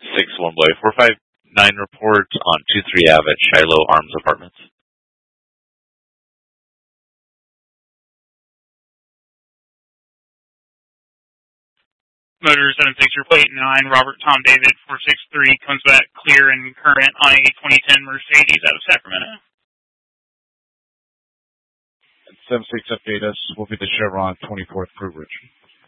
61 Boy 459 report on 23 Ave at Shiloh Arms Apartments. Motor 76 plate 9, Robert Tom David 463 comes back clear and current on a 2010 Mercedes out of Sacramento. 76 update us. We'll be the Chevron 24th Crew Bridge.